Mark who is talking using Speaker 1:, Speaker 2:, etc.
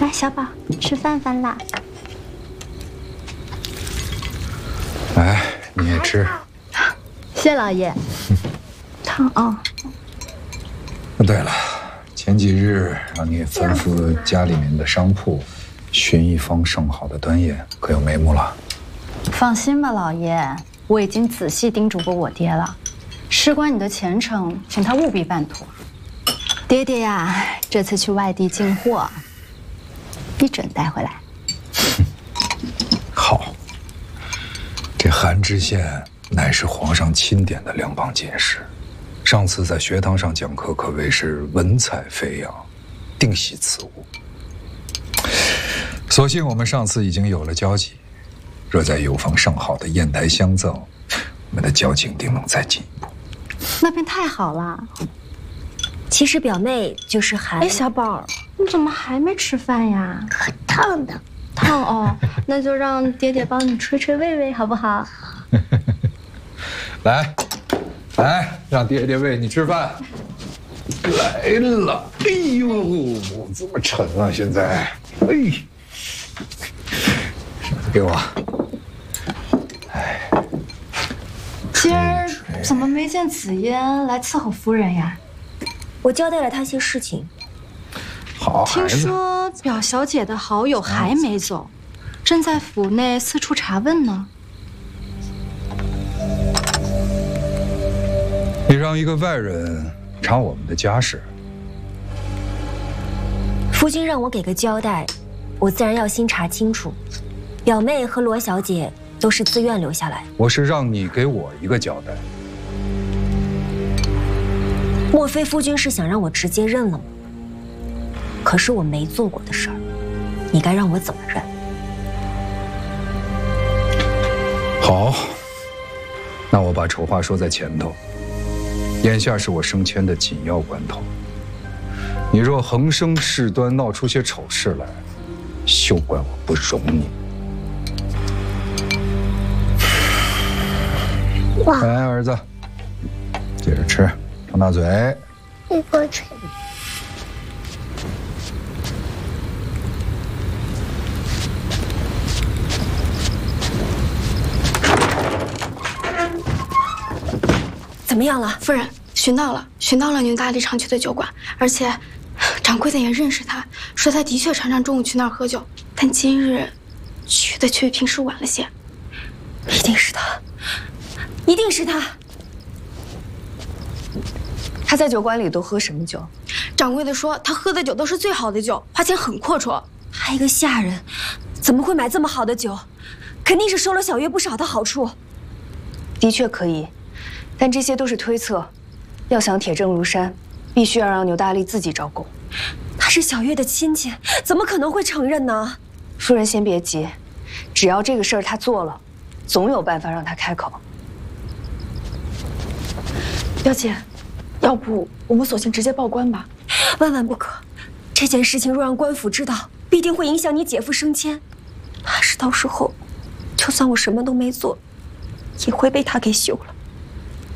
Speaker 1: 来，小宝，吃饭饭啦。
Speaker 2: 来，你也吃。
Speaker 1: 谢老爷。汤哦。
Speaker 2: 对了，前几日让你吩咐家里面的商铺寻一方上好的端砚，可有眉目了？
Speaker 1: 放心吧，老爷，我已经仔细叮嘱过我爹了，事关你的前程，请他务必办妥。爹爹呀，这次去外地进货，一准带回来。
Speaker 2: 好，这韩知县乃是皇上钦点的两榜进士，上次在学堂上讲课可谓是文采飞扬，定系此物。所幸我们上次已经有了交集，若再有逢上好的砚台相赠，我们的交情定能再进一步。
Speaker 1: 那便太好了。
Speaker 3: 其实表妹就是韩……
Speaker 1: 哎，小宝，你怎么还没吃饭呀？
Speaker 3: 很烫的。
Speaker 1: 烫哦，那就让爹爹帮你吹吹喂喂，好不好？
Speaker 2: 来，让爹爹喂你吃饭。来了，哎呦，这么沉啊！现在，哎，给我。哎，
Speaker 1: 今儿怎么没见紫嫣来伺候夫人呀？
Speaker 3: 我交代了她些事情。
Speaker 2: 好孩子。
Speaker 1: 听说表小姐的好友还没走，正在府内四处查问呢。
Speaker 2: 你让一个外人查我们的家事，
Speaker 3: 夫君让我给个交代，我自然要先查清楚。表妹和罗小姐都是自愿留下来，
Speaker 2: 我是让你给我一个交代。
Speaker 3: 莫非夫君是想让我直接认了吗？可是我没做过的事儿，你该让我怎么认？
Speaker 2: 好，那我把丑话说在前头。眼下是我升迁的紧要关头，你若横生事端，闹出些丑事来，休怪我不容你。
Speaker 3: 哇！
Speaker 2: 来，儿子，接着吃，张大嘴。
Speaker 3: 一个吃。怎么样了，
Speaker 4: 夫人？寻到了牛大力常去的酒馆，而且掌柜的也认识他，说他的确常常中午去那儿喝酒，但今日去的却比平时晚了些。
Speaker 3: 一定是他，一定是他。
Speaker 5: 他在酒馆里都喝什么酒？
Speaker 4: 掌柜的说他喝的酒都是最好的酒，花钱很阔绰。
Speaker 3: 他一个下人，怎么会买这么好的酒？肯定是收了小月不少的好处。
Speaker 5: 的确可以，但这些都是推测。要想铁证如山，必须要让牛大力自己招供。
Speaker 3: 他是小月的亲戚，怎么可能会承认呢？
Speaker 5: 夫人先别急，只要这个事儿他做了，总有办法让他开口。
Speaker 4: 表姐，要不我们索性直接报官吧？
Speaker 3: 万万不可！这件事情若让官府知道，必定会影响你姐夫升迁。怕是到时候，就算我什么都没做，也会被他给休了。